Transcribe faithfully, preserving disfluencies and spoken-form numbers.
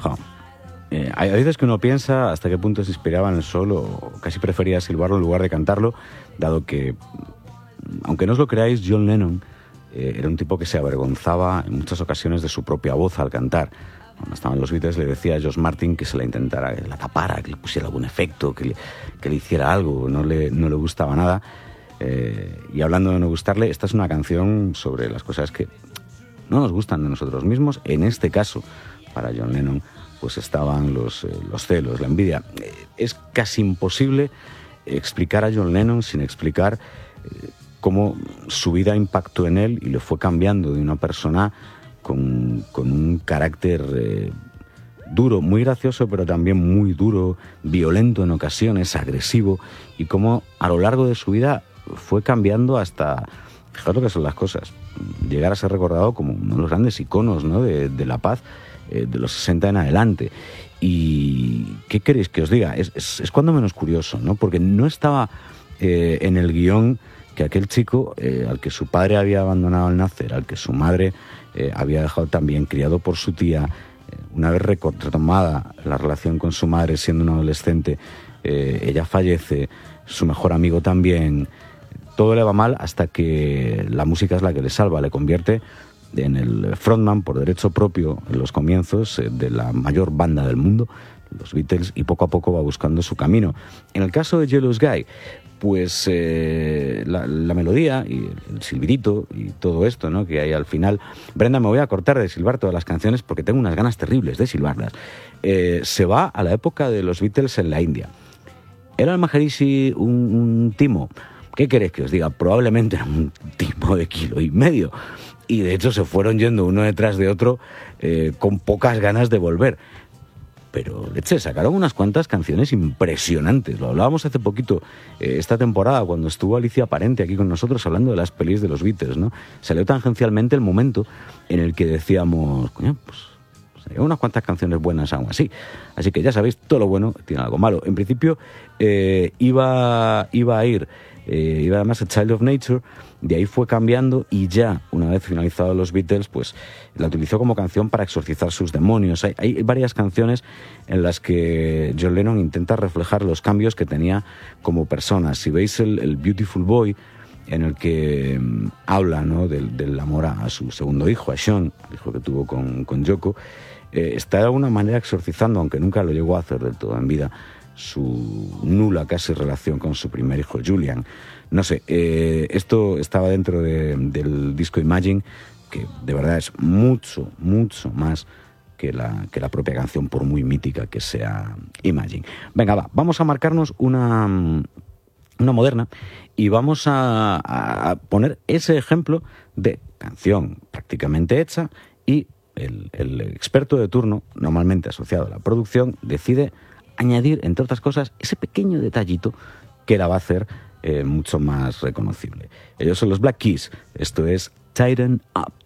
Jo. Eh, hay veces que uno piensa hasta qué punto se inspiraba en el sol o casi prefería silbarlo en lugar de cantarlo, dado que, aunque no os lo creáis, John Lennon eh, era un tipo que se avergonzaba en muchas ocasiones de su propia voz al cantar. Cuando estaban los Beatles le decía a George Martin que se la intentara, que la tapara, que le pusiera algún efecto, que le, que le hiciera algo, no le, no le gustaba nada. Eh, y hablando de no gustarle, esta es una canción sobre las cosas que no nos gustan de nosotros mismos. En este caso, para John Lennon, pues estaban los, eh, los celos, la envidia. Eh, es casi imposible explicar a John Lennon sin explicar eh, cómo su vida impactó en él y le fue cambiando de una persona con, con un carácter eh, duro, muy gracioso, pero también muy duro, violento en ocasiones, agresivo, y cómo a lo largo de su vida fue cambiando hasta, fijaos lo que son las cosas, llegar a ser recordado como uno de los grandes iconos, ¿no?, de, de la paz eh, de los sesenta en adelante. Y ¿qué queréis que os diga? Es, es, es cuando menos curioso, ¿no? Porque no estaba eh, en el guión que aquel chico eh, al que su padre había abandonado al nacer, al que su madre eh, había dejado también, criado por su tía, eh, una vez retomada la relación con su madre siendo un adolescente, eh, ella fallece, su mejor amigo también, todo le va mal hasta que la música es la que le salva, le convierte en el frontman por derecho propio en los comienzos eh, de la mayor banda del mundo, los Beatles, y poco a poco va buscando su camino. En el caso de Jealous Guy, pues eh, la, la melodía y el silbidito y todo esto, ¿no?, que hay al final. Brenda, me voy a cortar de silbar todas las canciones porque tengo unas ganas terribles de silbarlas. Eh, se va a la época de los Beatles en la India. ¿Era el Maharishi un, un timo? ¿Qué queréis que os diga? Probablemente era un timo de kilo y medio. Y de hecho se fueron yendo uno detrás de otro eh, con pocas ganas de volver. Pero, leche, sacaron unas cuantas canciones impresionantes. Lo hablábamos hace poquito, eh, esta temporada, cuando estuvo Alicia Parente aquí con nosotros hablando de las pelis de los Beatles, ¿no? Salió tangencialmente el momento en el que decíamos, coño, pues, pues hay unas cuantas canciones buenas aún así. Así que ya sabéis, todo lo bueno tiene algo malo. En principio, eh, iba, iba a ir, eh, iba además a Child of Nature. De ahí fue cambiando y ya, una vez finalizados los Beatles, pues la utilizó como canción para exorcizar sus demonios. Hay, hay varias canciones en las que John Lennon intenta reflejar los cambios que tenía como persona. Si veis el, el Beautiful Boy, en el que um, habla, ¿no?, del, del amor a, a su segundo hijo, a Sean, el hijo que tuvo con, con Yoko, eh, está de alguna manera exorcizando, aunque nunca lo llegó a hacer del todo en vida, su nula casi relación con su primer hijo, Julian. No sé, eh, esto estaba dentro de, del disco Imagine, que de verdad es mucho, mucho más que la, que la propia canción, por muy mítica que sea Imagine. Venga, va, vamos a marcarnos una, una moderna y vamos a, a poner ese ejemplo de canción prácticamente hecha y el, el experto de turno, normalmente asociado a la producción, decide añadir, entre otras cosas, ese pequeño detallito que la va a hacer eh, mucho más reconocible. Ellos son los Black Keys. Esto es Tighten Up.